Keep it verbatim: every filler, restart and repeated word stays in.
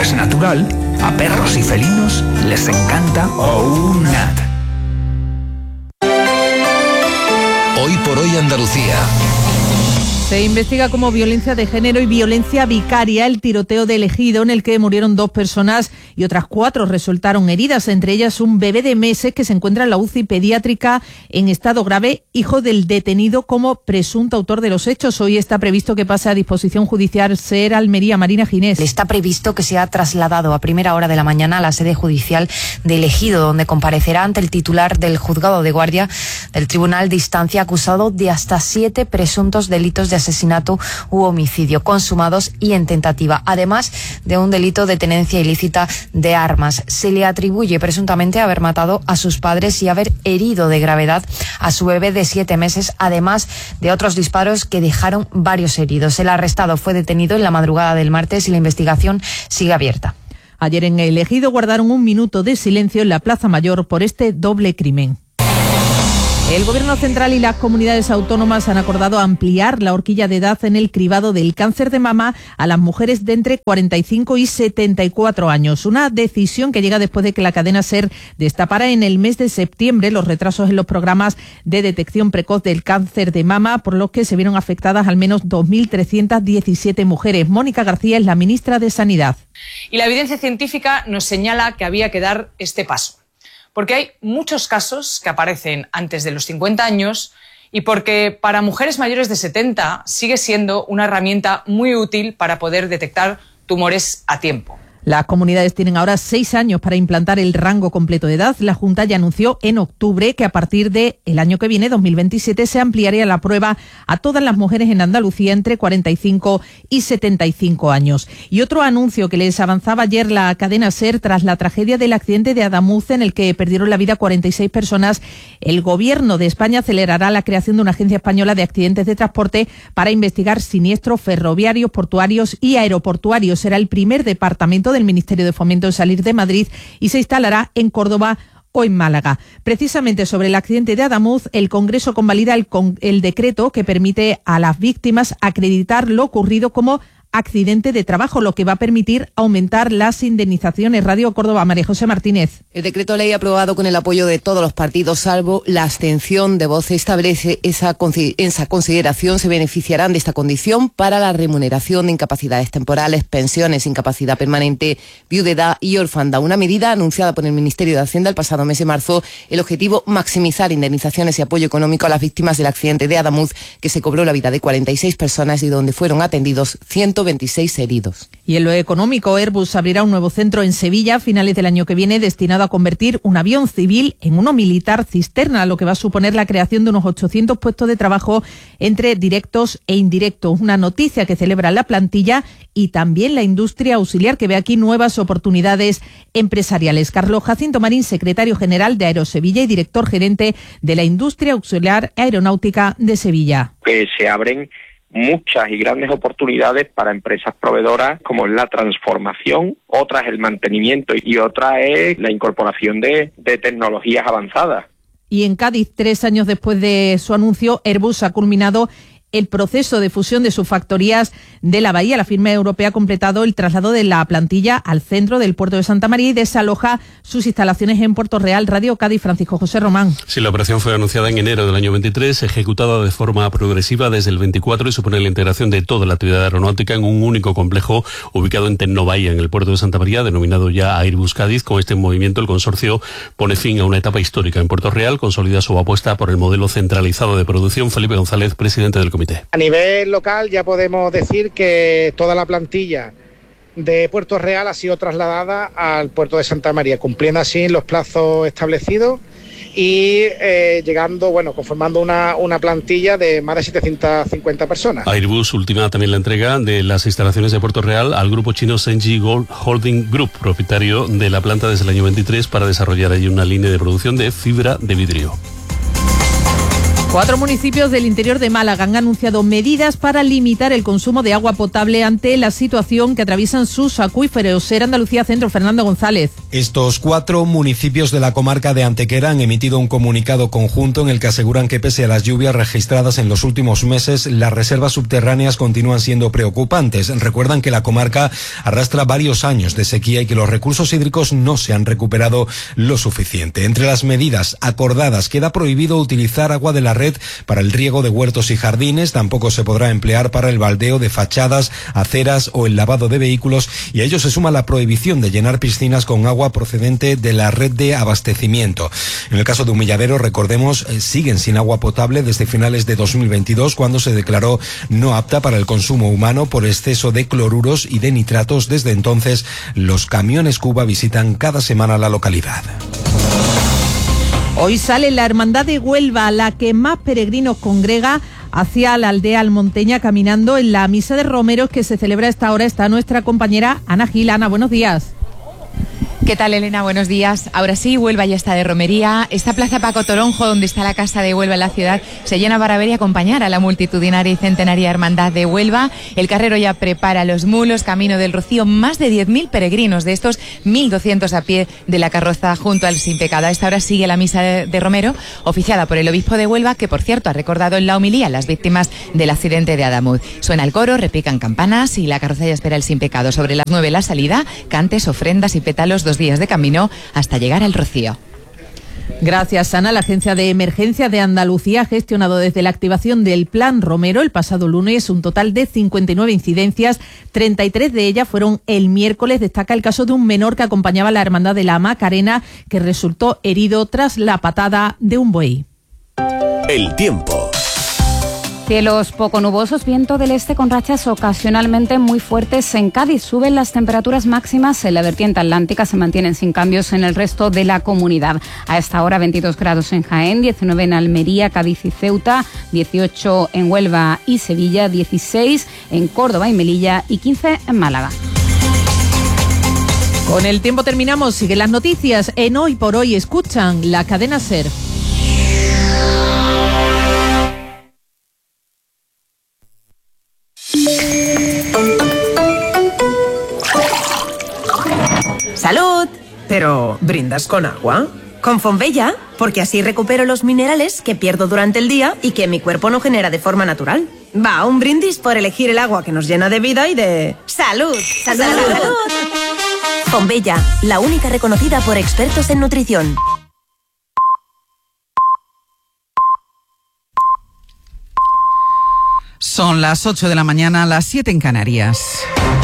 es natural, a perros y felinos les encanta OUNAT. Hoy por hoy Andalucía. Se investiga como violencia de género y violencia vicaria el tiroteo de Ejido, en el que murieron dos personas y otras cuatro resultaron heridas, entre ellas un bebé de meses que se encuentra en la U C I pediátrica en estado grave, hijo del detenido como presunto autor de los hechos. Hoy está previsto que pase a disposición judicial SER Almería. Marina Ginés. Está previsto que sea trasladado a primera hora de la mañana a la sede judicial de Ejido, donde comparecerá ante el titular del juzgado de guardia del Tribunal de Instancia, acusado de hasta siete presuntos delitos de asesinato u homicidio consumados y en tentativa, además de un delito de tenencia ilícita de armas. Se le atribuye presuntamente haber matado a sus padres y haber herido de gravedad a su bebé de siete meses, además de otros disparos que dejaron varios heridos. El arrestado fue detenido en la madrugada del martes y la investigación sigue abierta. Ayer en El Ejido guardaron un minuto de silencio en la Plaza Mayor por este doble crimen. El Gobierno central y las comunidades autónomas han acordado ampliar la horquilla de edad en el cribado del cáncer de mama a las mujeres de entre cuarenta y cinco y setenta y cuatro años. Una decisión que llega después de que la cadena SER destapara en el mes de septiembre los retrasos en los programas de detección precoz del cáncer de mama, por los que se vieron afectadas al menos dos mil trescientas diecisiete mujeres. Mónica García es la ministra de Sanidad. Y la evidencia científica nos señala que había que dar este paso. Porque hay muchos casos que aparecen antes de los cincuenta años y porque para mujeres mayores de setenta sigue siendo una herramienta muy útil para poder detectar tumores a tiempo. Las comunidades tienen ahora seis años para implantar el rango completo de edad. La Junta ya anunció en octubre que a partir del año que viene, dos mil veintisiete, se ampliaría la prueba a todas las mujeres en Andalucía entre cuarenta y cinco y setenta y cinco años. Y otro anuncio que les avanzaba ayer la cadena SER tras la tragedia del accidente de Adamuz, en el que perdieron la vida cuarenta y seis personas. El Gobierno de España acelerará la creación de una agencia española de accidentes de transporte para investigar siniestros ferroviarios, portuarios y aeroportuarios. Será el primer departamento del Ministerio de Fomento en salir de Madrid y se instalará en Córdoba o en Málaga. Precisamente sobre el accidente de Adamuz, el Congreso convalida el, con, el decreto que permite a las víctimas acreditar lo ocurrido como accidente de trabajo, lo que va a permitir aumentar las indemnizaciones. Radio Córdoba, María José Martínez. El decreto ley aprobado con el apoyo de todos los partidos, salvo la abstención de Vox, establece esa, esa consideración. Se beneficiarán de esta condición para la remuneración de incapacidades temporales, pensiones, incapacidad permanente, viudedad y orfandad. Una medida anunciada por el Ministerio de Hacienda el pasado mes de marzo. El objetivo, maximizar indemnizaciones y apoyo económico a las víctimas del accidente de Adamuz, que se cobró la vida de cuarenta y seis personas y donde fueron atendidos ciento veintiséis heridos. Y en lo económico, Airbus abrirá un nuevo centro en Sevilla a finales del año que viene, destinado a convertir un avión civil en uno militar cisterna, lo que va a suponer la creación de unos ochocientos puestos de trabajo entre directos e indirectos. Una noticia que celebra la plantilla y también la industria auxiliar, que ve aquí nuevas oportunidades empresariales. Carlos Jacinto Marín, secretario general de Aerosevilla y director gerente de la industria auxiliar aeronáutica de Sevilla. Que se abren muchas y grandes oportunidades para empresas proveedoras, como es la transformación, otra es el mantenimiento y otra es la incorporación de, de tecnologías avanzadas. Y en Cádiz, tres años después de su anuncio, Airbus ha culminado el proceso de fusión de sus factorías de la Bahía. La firma europea ha completado el traslado de la plantilla al centro del puerto de Santa María y desaloja sus instalaciones en Puerto Real. Radio Cádiz, Francisco José Román. Sí, la operación fue anunciada en enero del año veintitrés, ejecutada de forma progresiva desde el veinticuatro y supone la integración de toda la actividad aeronáutica en un único complejo ubicado en Tecnobahía, en el puerto de Santa María, denominado ya Airbus Cádiz. Con este movimiento, el consorcio pone fin a una etapa histórica en Puerto Real, consolida su apuesta por el modelo centralizado de producción. Felipe González, presidente del comité. A nivel local ya podemos decir que toda la plantilla de Puerto Real ha sido trasladada al puerto de Santa María, cumpliendo así los plazos establecidos y eh, llegando, bueno, conformando una, una plantilla de más de setecientas cincuenta personas. Airbus ultima también la entrega de las instalaciones de Puerto Real al grupo chino Shenzhou Gold Holding Group, propietario de la planta desde el año veintitrés, para desarrollar allí una línea de producción de fibra de vidrio. Cuatro municipios del interior de Málaga han anunciado medidas para limitar el consumo de agua potable ante la situación que atraviesan sus acuíferos. Ser Andalucía Centro, Fernando González. Estos cuatro municipios de la comarca de Antequera han emitido un comunicado conjunto en el que aseguran que pese a las lluvias registradas en los últimos meses, las reservas subterráneas continúan siendo preocupantes. Recuerdan que la comarca arrastra varios años de sequía y que los recursos hídricos no se han recuperado lo suficiente. Entre las medidas acordadas queda prohibido utilizar agua de la red para el riego de huertos y jardines, tampoco se podrá emplear para el baldeo de fachadas, aceras o el lavado de vehículos, y a ello se suma la prohibición de llenar piscinas con agua procedente de la red de abastecimiento. En el caso de Humilladero, recordemos, eh, siguen sin agua potable desde finales de dos mil veintidós, cuando se declaró no apta para el consumo humano por exceso de cloruros y de nitratos. Desde entonces, los camiones Cuba visitan cada semana la localidad. Hoy sale la Hermandad de Huelva, la que más peregrinos congrega hacia la aldea almonteña, caminando en la misa de romeros que se celebra a esta hora. Está nuestra compañera Ana Gil. Ana, buenos días. ¿Qué tal, Elena? Buenos días. Ahora sí, Huelva ya está de romería. Esta plaza Paco Toronjo, donde está la casa de Huelva en la ciudad, se llena para ver y acompañar a la multitudinaria y centenaria Hermandad de Huelva. El carrero ya prepara los mulos, camino del Rocío. Más de diez mil peregrinos, de estos mil doscientos a pie de la carroza junto al Sin Pecado. A esta hora sigue la misa de, de Romero, oficiada por el obispo de Huelva, que por cierto ha recordado en la homilía a las víctimas del accidente de Adamuz. Suena el coro, repican campanas y la carroza ya espera el Sin Pecado. Sobre las nueve la salida, cantes, ofrendas y pétalos, dos días de camino hasta llegar al Rocío. Gracias, Ana. La Agencia de Emergencia de Andalucía ha gestionado desde la activación del Plan Romero el pasado lunes un total de cincuenta y nueve incidencias. treinta y tres de ellas fueron el miércoles. Destaca el caso de un menor que acompañaba a la Hermandad de la Macarena, que resultó herido tras la patada de un buey. El tiempo. Cielos poco nubosos, viento del este con rachas ocasionalmente muy fuertes en Cádiz. Suben las temperaturas máximas en la vertiente atlántica, se mantienen sin cambios en el resto de la comunidad. A esta hora veintidós grados en Jaén, diecinueve en Almería, Cádiz y Ceuta, dieciocho en Huelva y Sevilla, dieciséis en Córdoba y Melilla y quince en Málaga. Con el tiempo terminamos. Siguen las noticias en Hoy por Hoy. Escuchan la cadena SER. ¡Salud! Pero, ¿brindas con agua? Con Fonbella, porque así recupero los minerales que pierdo durante el día y que mi cuerpo no genera de forma natural. Va, un brindis por elegir el agua que nos llena de vida y de... ¡Salud! ¡Salud! ¡Salud! ¡Salud! Fonbella, la única reconocida por expertos en nutrición. Son las ocho de la mañana, las siete en Canarias.